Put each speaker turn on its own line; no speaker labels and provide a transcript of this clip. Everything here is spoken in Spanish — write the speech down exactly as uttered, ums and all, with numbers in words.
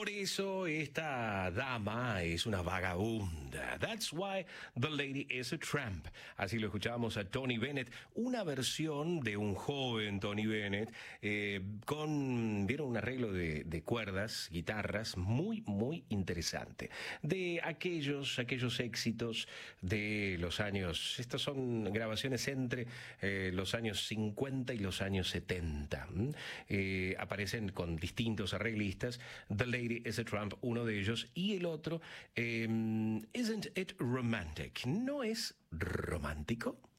Por eso esta dama es una vagabunda. That's why the lady is a tramp. Así lo escuchábamos a Tony Bennett, una versión de un joven Tony Bennett, eh, con, vieron, un arreglo de, de cuerdas, guitarras, muy, muy interesante. De aquellos, aquellos éxitos de los años, estas son grabaciones entre eh, los años cincuenta y los años setenta. ¿Mm? Eh, aparecen con distintos arreglistas. The Lady is a Tramp, uno de ellos, y el otro, eh, Isn't It Romantic? ¿No es romántico?